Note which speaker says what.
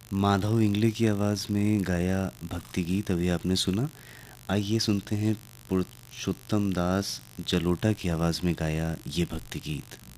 Speaker 1: माधव इंगले की आवाज़ में गाया भक्ति गीत अभी आपने सुना। आइए सुनते हैं पुरुषोत्तम दास जलोटा की आवाज़ में गाया ये भक्ति गीत।